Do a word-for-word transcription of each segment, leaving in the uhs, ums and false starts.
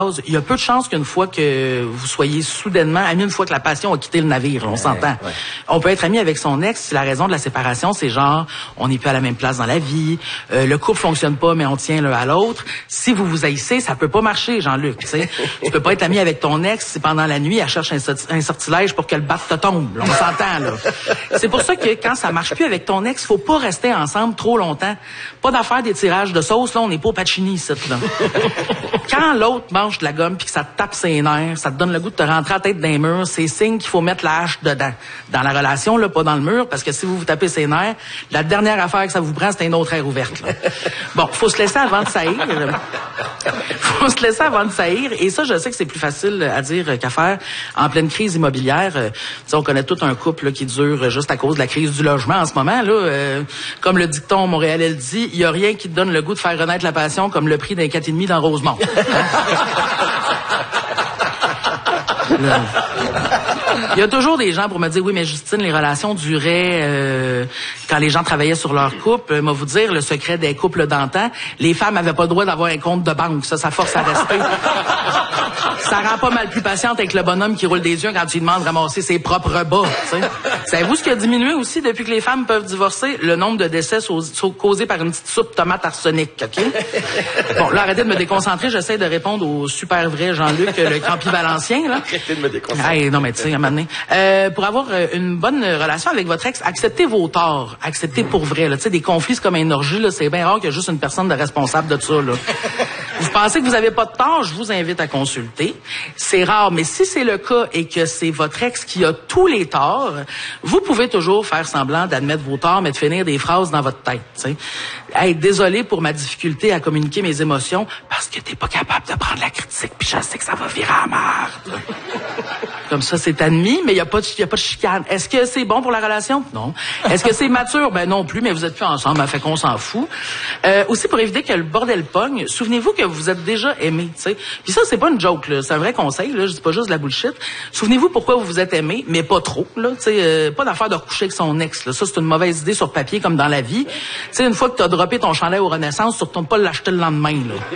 Il y a peu de chances qu'une fois que vous soyez soudainement amis, une fois que la passion a quitté le navire, on ouais, s'entend. Ouais. On peut être ami avec son ex si la raison de la séparation, c'est genre, on n'est plus à la même place dans la vie, euh, le couple fonctionne pas, mais on tient l'un à l'autre. Si vous vous haïssez, ça peut pas marcher, Jean-Luc, tu sais. Tu peux pas être ami avec ton ex si pendant la nuit, elle cherche un, un sortilège pour que le bat te tombe. Là, on s'entend, là. C'est pour ça que quand ça marche plus avec ton ex, faut pas rester ensemble trop longtemps. Pas d'affaire des tirages de sauce, là, on n'est pas au Pacini, ici, là. Quand l'autre mange de la gomme puis que ça te tape ses nerfs, ça te donne le goût de te rentrer la tête dans les murs, c'est signe qu'il faut mettre la hache dedans. Dans la relation, là, pas dans le mur, parce que si vous vous tapez ses nerfs, la dernière affaire que ça vous prend, c'est une autre aire ouverte, là. Bon, faut se laisser avant de saillir. Faut se laisser avant de saillir. Et ça, je sais que c'est plus facile à dire qu'à faire en pleine crise immobilière. Euh, on connaît tout un couple là, qui dure juste à cause de la crise du logement en ce moment. Là, euh, comme le dicton montréalais le dit, il y a rien qui te donne le goût de faire renaître la passion comme le prix d'un quatre et demi dans Rosemont. Il y a toujours des gens pour me dire, oui, mais Justine, les relations duraient euh, quand les gens travaillaient sur leur couple. Euh, moi, vous dire, le secret des couples d'antan, les femmes avaient pas le droit d'avoir un compte de banque. Ça, ça force à rester. Ça rend pas mal plus patiente avec le bonhomme qui roule des yeux quand tu lui demandes de ramasser ses propres bas. T'sais. Savez-vous ce qui a diminué aussi depuis que les femmes peuvent divorcer? Le nombre de décès causés par une petite soupe tomate arsenic, OK? Bon, là, arrêtez de me déconcentrer. J'essaie de répondre au super vrai Jean-Luc, le Campi Valencien, là. Arrêtez de me déconcentrer. Hey, non, mais tu sais, à un moment donné, euh, pour avoir une bonne relation avec votre ex, acceptez vos torts. Acceptez pour vrai, là. Tu sais, des conflits, c'est comme un orgie, là. C'est bien rare qu'il y ait juste une personne de responsable de ça, là. Vous pensez que vous avez pas de tort, je vous invite à consulter. C'est rare, mais si c'est le cas et que c'est votre ex qui a tous les torts, vous pouvez toujours faire semblant d'admettre vos torts, mais de finir des phrases dans votre tête, tu sais. Hey, désolé pour ma difficulté à communiquer mes émotions parce que t'es pas capable de prendre la critique, puis je sais que ça va virer à merde. Comme ça, c'est admis, mais il y a pas de, y a pas de chicane. Est-ce que c'est bon pour la relation? Non. Est-ce que c'est mature? Ben non plus, mais vous êtes plus ensemble, ça fait qu'on s'en fout. Euh, aussi, pour éviter que le bordel pogne, souvenez-vous que vous êtes déjà aimé, tu sais. Puis ça, c'est pas une joke, là. C'est un vrai conseil, là. Je dis pas juste de la bullshit. Souvenez-vous pourquoi vous vous êtes aimé, mais pas trop, là. Tu sais, euh, pas d'affaire de coucher avec son ex, là. Ça, c'est une mauvaise idée sur papier, comme dans la vie. Tu sais, une fois que t'as droppé ton chandail au Renaissance, tu retournes pas l'acheter le lendemain,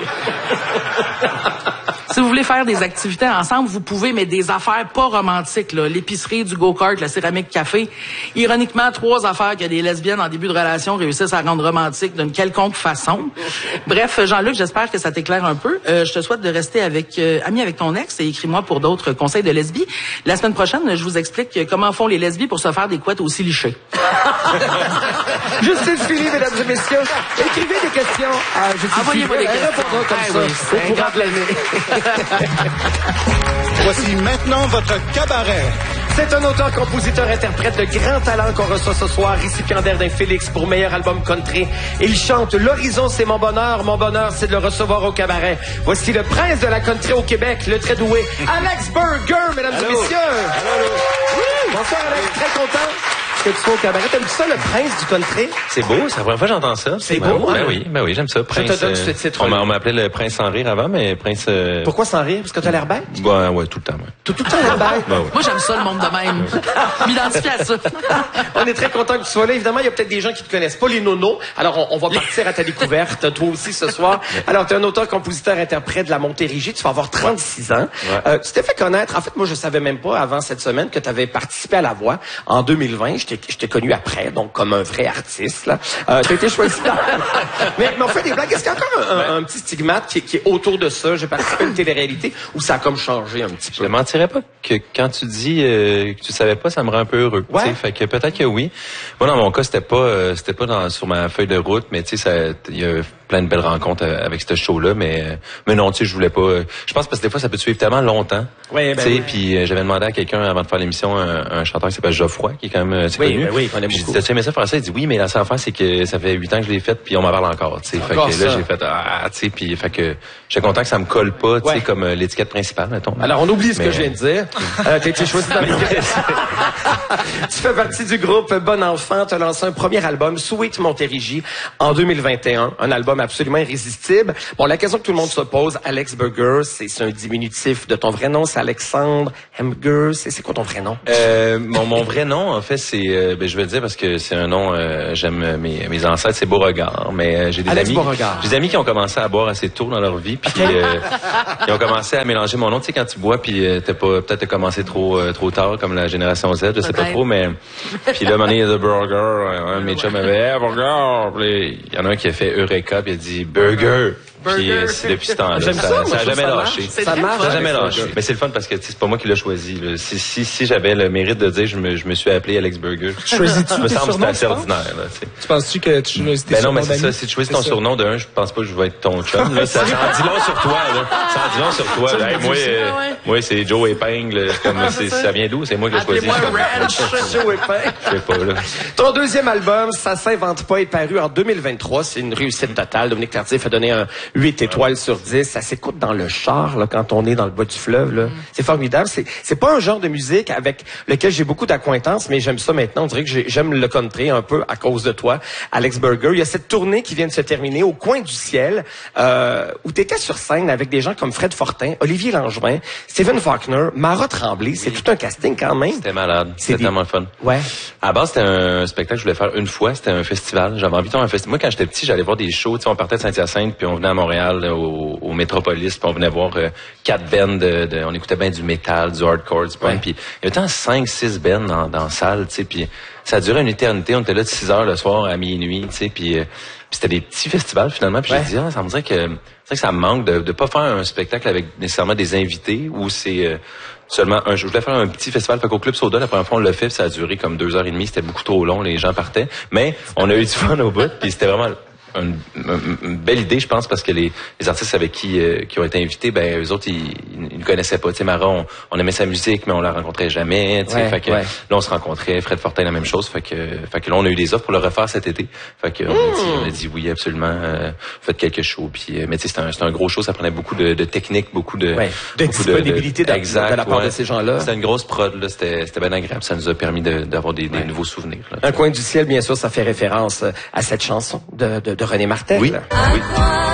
là. Si vous voulez faire des activités ensemble, vous pouvez, mais des affaires pas romantiques, là. L'épicerie, du go-kart, la céramique café. Ironiquement, trois affaires que des lesbiennes en début de relation réussissent à rendre romantiques d'une quelconque façon. Bref, Jean-Luc, j'espère que ça t'éclaire un peu. Euh, je te souhaite de rester avec euh, ami avec ton ex et écris-moi pour d'autres conseils de lesbie. La semaine prochaine, je vous explique comment font les lesbies pour se faire des couettes aussi lichées. Justine Philly, mesdames et messieurs. Écrivez des questions à Justine. Envoyez-moi des questions. Comme ah, ça, oui, au courant de l'année. Voici maintenant votre cabaret. C'est un auteur-compositeur-interprète de grand talent qu'on reçoit ce soir, récipiendaire d'un Félix pour meilleur album country. Et il chante « L'horizon, c'est mon bonheur. Mon bonheur, c'est de le recevoir au cabaret. » Voici le prince de la country au Québec, le très doué Alex Burger, mesdames Allô. et messieurs. Allô, allô. Oui. Bonsoir, Alex. Très content que tu sois au cabaret. T'aimes-tu ça, le prince du country? C'est beau, c'est la première fois que j'entends ça. C'est ben, beau, Ben hein? oui, ben oui, j'aime ça. Prince, je te donne euh, ce titre. On m'appelait le prince sans rire avant, mais prince... Euh... Pourquoi sans rire? Parce que t'as l'air bête? Ouais, ouais, tout le temps, ouais. Tout, tout le temps l'air bête? Ben, ouais. Moi, j'aime ça, le monde de même. M'identifie à ça. On est très content que tu sois là. Évidemment, il y a peut-être des gens qui te connaissent pas, les nonos. Alors, on, on va partir à ta découverte, toi aussi, ce soir. Alors, tu es un auteur, compositeur, interprète de la Montérégie. Tu vas avoir trente-six ans. Ouais. Euh, tu t'es fait connaître. En fait, moi, je savais même pas avant cette semaine que tu avais participé à La Voix en deux mille vingt. Je t'ai, je t'ai connu après, donc comme un vrai artiste, là. Euh, tu as été choisi dans... mais, mais on fait des blagues. Est-ce qu'il y a encore un, un, un petit stigmate qui, qui est autour de ça? J'ai participé à une télé-réalité où ça a comme changé un petit peu. Je ne mentirais pas que quand tu dis euh, que tu savais pas, ça me rend un peu heureux. Ouais. Fait que peut-être que oui. Moi, dans mon cas, c'était pas euh, c'était pas dans, sur ma feuille de route, mais tu sais, il y a plein de belles rencontres avec ce show-là, mais mais non, tu sais, je voulais pas. Euh, je pense parce que des fois, ça peut te suivre tellement longtemps. Oui, ben tu sais, oui. Puis euh, j'avais demandé à quelqu'un avant de faire l'émission, un, un chanteur qui s'appelle Geoffroy, qui est quand même assez oui, connu. Ben oui, qu'on aime j'ai beaucoup. dit, tu aimais ça faire ça? Il dit oui, mais la seule affaire, c'est que ça fait huit ans que je l'ai fait, puis on m'en parle encore. Tu sais, fait que là, j'ai fait ah, tu sais, puis fait que j'étais content que ça me colle pas, tu sais, ouais. comme euh, l'étiquette principale, mettons. Alors, on oublie ce mais... que je viens de dire. euh, t'as été choisi dans le Tu fais partie du groupe Bon Enfant. Tu as lancé un premier album, Sweet Montérégie, en deux mille vingt et un. Un album album absolument irrésistible. Bon, la question que tout le monde se pose, Alex Burger, c'est, c'est un diminutif de ton vrai nom, c'est Alexandre Hemger, c'est, c'est quoi ton vrai nom? Euh, mon, mon vrai nom, en fait, c'est, euh, ben, je vais le dire parce que c'est un nom, euh, j'aime mes, mes ancêtres, c'est Beauregard, mais euh, j'ai des Alex amis, Beauregard. j'ai des amis qui ont commencé à boire assez tôt dans leur vie, puis euh, ils ont commencé à mélanger mon nom. Tu sais, quand tu bois, puis euh, t'as pas, peut-être t'as commencé trop, euh, trop tard, comme la génération Z, je sais pas trop, mais puis là, à un moment donné, il y a The Burger, un de mes chums avait, hey, Burger, puis il y en a un qui a fait Eureka, puis il a dit Burger. Puis euh, c'est depuis ce temps-là. J'aime ça, ça, ça, ça a jamais ça lâché. marche. Ça marche. Ça a jamais lâché. Mais c'est le fun parce que c'est pas moi qui l'ai choisi. Là. Si, si, si j'avais le mérite de dire je me, je me suis appelé Alex Burger. Choisis-tu me tes semble que c'est surnoms, assez tu penses? ordinaire. Là, tu penses-tu que tu choisis tes ben non, surnoms mais c'est d'amis? ça. Si tu choisis ton C'est surnom d'un, je pense pas que je vais être ton chum. Là. Ça, ça en dit long sur toi. Là. Ça en dit long sur toi. Là. Hey, moi, euh, moi c'est Joe Épingle. Comme, c'est, ça vient d'où? C'est moi qui l'ai choisi. Appelez-moi Ranch, Joe Épingle. Je sais pas, là. Ton deuxième album, Ça s'invente pas, est paru en deux mille vingt-trois. C'est une réussite totale. Dominique Tardif a donné un huit étoiles sur dix. Ça s'écoute dans le char, là, quand on est dans le bas du fleuve, là. Mm. C'est formidable. C'est, c'est pas un genre de musique avec lequel j'ai beaucoup d'acquaintance, mais j'aime ça maintenant. On dirait que j'ai, j'aime le country un peu à cause de toi, Alex Burger. Il y a cette tournée qui vient de se terminer au Coin du Ciel, euh, où tu étais sur scène avec des gens comme Fred Fortin, Olivier Langevin, Stephen Faulkner, Mara Tremblay. C'est tout un casting quand même. C'était malade. C'est C'était des... tellement fun. Ouais. À la base, c'était un spectacle que je voulais faire une fois. C'était un festival. J'avais envie de faire un festival. Moi, quand j'étais petit, j'allais voir des shows. Tu sais, on partait de Saint-Hyacinthe, puis on venait à Montréal, là, au, au Métropolis, puis on venait voir euh, quatre bands de, de, on écoutait bien du métal, du hardcore, du punk, ouais. Puis il y avait tant cinq, six bands dans, dans la salle, tu sais, puis ça a duré une éternité. On était là de six heures le soir à minuit, tu sais, puis, euh, puis c'était des petits festivals finalement. Puis ouais. J'ai dit, ah, ça me dirait que, c'est vrai que ça me manque de, de pas faire un spectacle avec nécessairement des invités où c'est euh, seulement un. Je voulais faire un petit festival, fait qu'au Club Soda, la première fois on l'a fait, puis ça a duré comme deux heures et demie. C'était beaucoup trop long, les gens partaient, mais on a eu du fun au bout, puis c'était vraiment Une, une, une belle idée, je pense, parce que les, les artistes avec qui euh, qui ont été invités, ben eux autres, ils, ils ne connaissaient pas. Tu sais, Mara, on, on aimait sa musique, mais on la rencontrait jamais. Tu sais, ouais, fait que ouais. Là, on se rencontrait. Fred Fortin, la même chose. Fait que, fait que là, on a eu des offres pour le refaire cet été. Fait que mmh. on, a dit, on a dit oui, absolument. Euh, faites quelque chose. Puis, euh, mais tu sais, c'était un, c'était un gros show. Ça prenait beaucoup de, de technique, beaucoup de, ouais. de beaucoup disponibilité de, de, exact, de la part ouais. de ces gens-là. C'était une grosse prod. Là, c'était, c'était bien agréable. Ça nous a permis de, d'avoir des, des ouais. nouveaux souvenirs. Là, un coin du ciel, bien sûr, ça fait référence à cette chanson de, de, de René Martel. Oui. Oui.